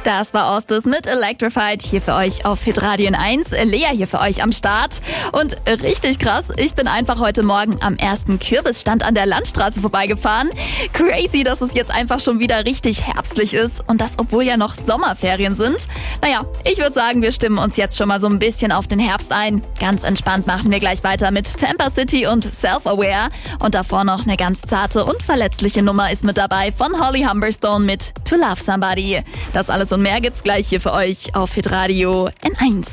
Das war Ostis mit Electrified hier für euch auf Hitradio 1. Lea hier für euch am Start. Und richtig krass, ich bin einfach heute Morgen am ersten Kürbisstand an der Landstraße vorbeigefahren. Crazy, dass es jetzt einfach schon wieder richtig herbstlich ist und das, obwohl ja noch Sommerferien sind. Naja, ich würde sagen, wir stimmen uns jetzt schon mal so ein bisschen auf den Herbst ein. Ganz entspannt machen wir gleich weiter mit Tampa City und Self-Aware. Und davor noch eine ganz zarte und verletzliche Nummer ist mit dabei von Holly Humberstone mit To Love Somebody. Das alles und mehr gibt's gleich hier für euch auf Hitradio N1.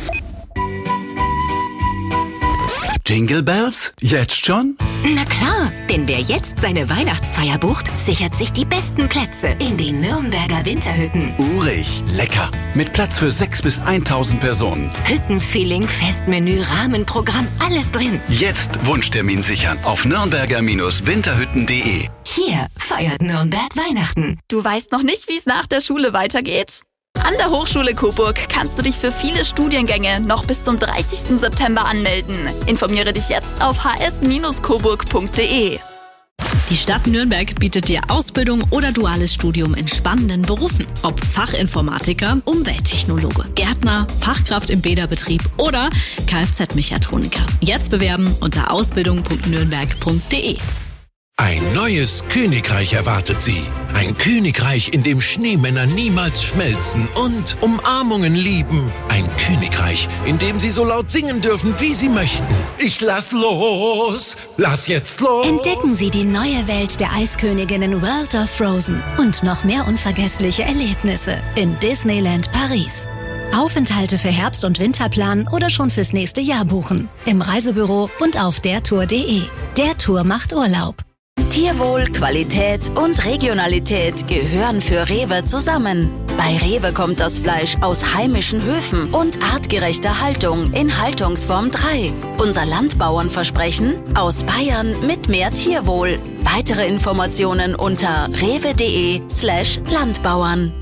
Jingle Bells? Jetzt schon? Na klar, denn wer jetzt seine Weihnachtsfeier bucht, sichert sich die besten Plätze in den Nürnberger Winterhütten. Urig, lecker. Mit Platz für 6.000 bis 1.000 Personen. Hüttenfeeling, Festmenü, Rahmenprogramm, alles drin. Jetzt Wunschtermin sichern auf nürnberger-winterhütten.de. Hier feiert Nürnberg Weihnachten. Du weißt noch nicht, wie es nach der Schule weitergeht? An der Hochschule Coburg kannst du dich für viele Studiengänge noch bis zum 30. September anmelden. Informiere dich jetzt auf hs-coburg.de. Die Stadt Nürnberg bietet dir Ausbildung oder duales Studium in spannenden Berufen. Ob Fachinformatiker, Umwelttechnologe, Gärtner, Fachkraft im Bäderbetrieb oder Kfz-Mechatroniker. Jetzt bewerben unter ausbildung.nürnberg.de. Ein neues Königreich erwartet Sie. Ein Königreich, in dem Schneemänner niemals schmelzen und Umarmungen lieben. Ein Königreich, in dem Sie so laut singen dürfen, wie Sie möchten. Ich lass los! Lass jetzt los! Entdecken Sie die neue Welt der Eisköniginnen World of Frozen und noch mehr unvergessliche Erlebnisse in Disneyland Paris. Aufenthalte für Herbst- und Winterplan oder schon fürs nächste Jahr buchen. Im Reisebüro und auf dertour.de. Der Tour macht Urlaub. Tierwohl, Qualität und Regionalität gehören für Rewe zusammen. Bei Rewe kommt das Fleisch aus heimischen Höfen und artgerechter Haltung in Haltungsform 3. Unser Landbauernversprechen: aus Bayern mit mehr Tierwohl. Weitere Informationen unter rewe.de/Landbauern.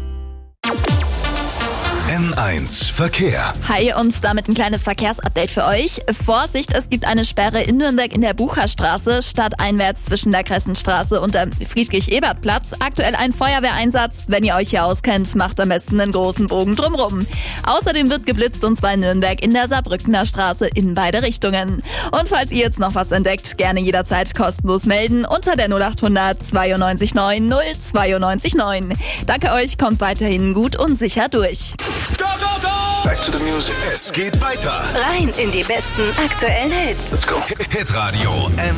N1 Verkehr. Hi und damit ein kleines Verkehrsupdate für euch. Vorsicht, es gibt eine Sperre in Nürnberg in der Bucherstraße, stadteinwärts zwischen der Kressenstraße und dem Friedrich-Ebert-Platz. Aktuell ein Feuerwehreinsatz. Wenn ihr euch hier auskennt, macht am besten einen großen Bogen drumrum. Außerdem wird geblitzt und zwar in Nürnberg in der Saarbrückener Straße in beide Richtungen. Und falls ihr jetzt noch was entdeckt, gerne jederzeit kostenlos melden unter der 0800 92 9 092 9. Danke euch, kommt weiterhin gut und sicher durch. Go, go, go! Back to the music. Es geht weiter. Rein in die besten aktuellen Hits. Let's go. Hitradio N1.